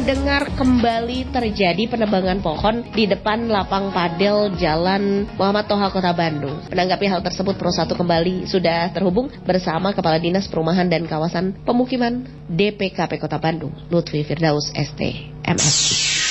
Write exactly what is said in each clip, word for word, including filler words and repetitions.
Pendengar, kembali terjadi penebangan pohon di depan lapang padel Jalan Muhammad Toha, Kota Bandung. Menanggapi hal tersebut, Pro satu kembali sudah terhubung bersama Kepala Dinas Perumahan dan Kawasan Pemukiman D P K P Kota Bandung, Lutfi Firdaus S T M S.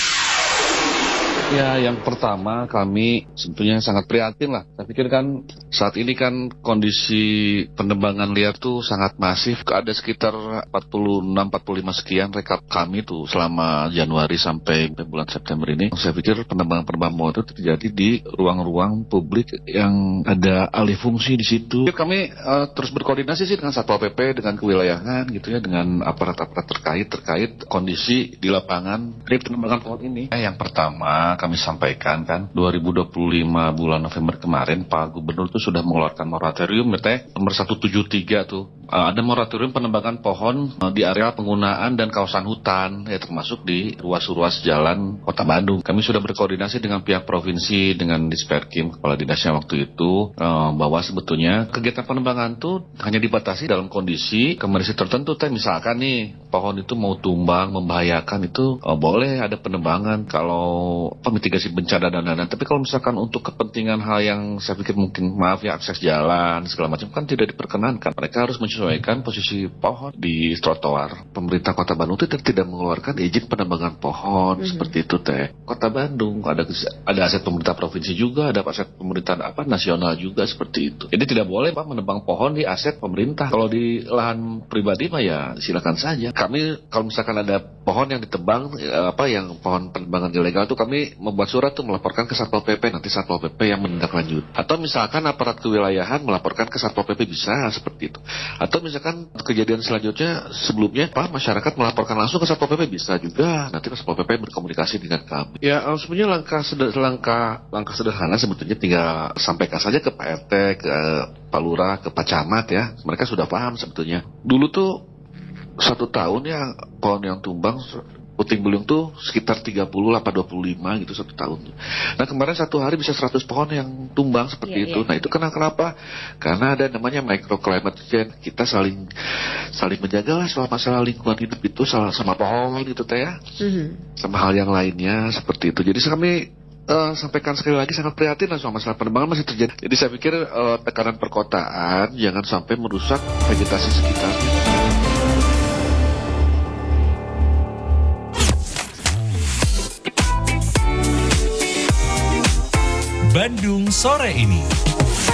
Ya, yang pertama kami sebetulnya sangat prihatin lah. Saya pikir kan saat ini kan kondisi penebangan liar tuh sangat masif. Ada sekitar empat puluh enam empat puluh lima sekian rekap kami tuh selama Januari sampai bulan September ini. Saya pikir penebangan-penebangan pohon itu terjadi di ruang-ruang publik yang ada alih fungsi di situ. Kami uh, terus berkoordinasi sih dengan Satpol P P, dengan kewilayahan gitu ya, dengan aparat-aparat terkait terkait kondisi di lapangan dari penebangan pohon ini. Eh, yang pertama kami sampaikan kan dua ribu dua puluh lima bulan November kemarin Pak Gubernur tuh sudah mengeluarkan moratorium ya teh nomor seratus tujuh puluh tiga tuh. Uh, ada moratorium penebangan pohon uh, di area penggunaan dan kawasan hutan ya, termasuk di ruas-ruas jalan Kota Bandung. Kami sudah berkoordinasi dengan pihak provinsi, dengan Disperkim, kepala dinasnya waktu itu, uh, bahwa sebetulnya kegiatan penebangan tuh hanya dibatasi dalam kondisi kondisi tertentu teh. Misalkan nih pohon itu mau tumbang membahayakan itu uh, boleh ada penebangan kalau apa, mitigasi bencana dan lain-lain. Tapi kalau misalkan untuk kepentingan hal yang saya pikir mungkin maaf ya, akses jalan segala macam kan tidak diperkenankan. Mereka harus menyesuaikan posisi pohon di trotoar. Pemerintah Kota Bandung itu tidak mengeluarkan izin penebangan pohon mm-hmm. seperti itu teh. Kota Bandung ada ada aset pemerintah provinsi juga, ada aset pemerintah apa nasional juga seperti itu. Jadi tidak boleh Pak menebang pohon di aset pemerintah. Kalau di lahan pribadi mah ya silakan saja. Kami kalau misalkan ada pohon yang ditebang apa yang pohon penebangan ilegal itu kami membuat surat tuh melaporkan ke Satpol P P, nanti Satpol P P yang menindaklanjut. Atau misalkan aparat kewilayahan melaporkan ke Satpol P P bisa seperti itu. Atau misalkan kejadian selanjutnya sebelumnya Pak masyarakat melaporkan langsung ke Satpol P P bisa juga. Nanti Satpol P P berkomunikasi dengan kami. Ya sebenarnya langkah seder- langkah langkah sederhana sebetulnya tinggal sampaikan saja ke Pak R T, ke Pak Lurah, ke Pak Camat ya. Mereka sudah paham sebetulnya. Dulu tuh satu tahun ya pohon yang tumbang puting beliung tuh sekitar tiga puluh apa dua puluh lima gitu satu tahun. Nah kemarin satu hari bisa seratus pohon yang tumbang seperti yeah, itu. Yeah. Nah itu kenapa? Kenapa? Karena ada namanya microclimate change. Kita saling saling menjaga lah soal masalah lingkungan hidup itu sama, sama pohon gitu teh ya. Mm-hmm. Sama hal yang lainnya seperti itu. Jadi kami Uh, sampaikan sekali lagi sangat prihatin lah soal masalah penebangan masih terjadi. Jadi saya pikir uh, tekanan perkotaan jangan sampai merusak vegetasi sekitarnya. Bandung sore ini.